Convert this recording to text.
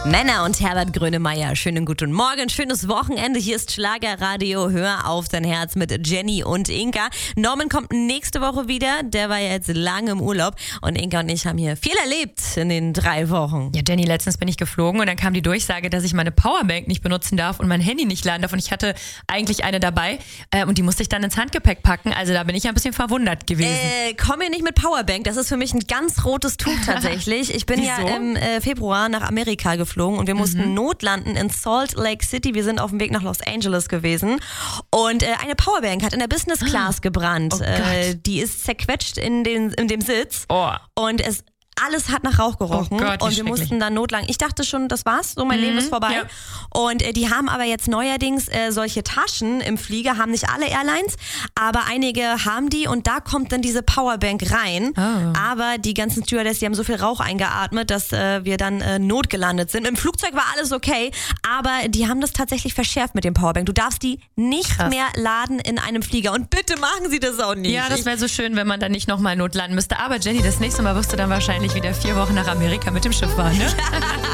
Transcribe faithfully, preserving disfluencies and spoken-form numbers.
Männer und Herbert Grönemeyer, schönen guten Morgen, schönes Wochenende. Hier ist Schlagerradio, hör auf dein Herz mit Jenny und Inka. Norman kommt nächste Woche wieder, der war jetzt lange im Urlaub und Inka und ich haben hier viel erlebt in den drei Wochen. Ja, Jenny, letztens bin ich geflogen und dann kam die Durchsage, dass ich meine Powerbank nicht benutzen darf und mein Handy nicht laden darf und ich hatte eigentlich eine dabei äh, und die musste ich dann ins Handgepäck packen, also da bin ich ein bisschen verwundert gewesen. Äh, komm mir nicht mit Powerbank, das ist für mich ein ganz rotes Tuch tatsächlich. Ich bin Wieso? ja im äh, Februar nach Amerika geflogen. Und wir mussten mhm. notlanden in Salt Lake City. Wir sind auf dem Weg nach Los Angeles gewesen. Und äh, eine Powerbank hat in der Business Class gebrannt. Oh äh, die ist zerquetscht in, den, in dem Sitz. Oh. Und es alles hat nach Rauch gerochen. Oh Gott, wie und wir mussten dann notlangen. Ich dachte schon, das war's, so mein mhm, Leben ist vorbei. Ja. Und äh, die haben aber jetzt neuerdings äh, solche Taschen im Flieger, haben nicht alle Airlines, aber einige haben die und da kommt dann diese Powerbank rein. Oh. Aber die ganzen Stewardess, die haben so viel Rauch eingeatmet, dass äh, wir dann äh, notgelandet sind. Im Flugzeug war alles okay, aber die haben das tatsächlich verschärft mit dem Powerbank. Du darfst die nicht Krass. mehr laden in einem Flieger und bitte machen sie das auch nicht. Ja, das wäre so schön, wenn man dann nicht nochmal notlanden müsste. Aber Jenny, das nächste Mal wirst du dann wahrscheinlich wieder vier Wochen nach Amerika mit dem Schiff fahren, ne?